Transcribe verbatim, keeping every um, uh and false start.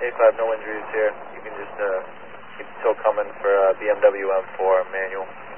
eighty-five, no injuries here. You can just uh, keep the tow coming for uh, B M W M four manual.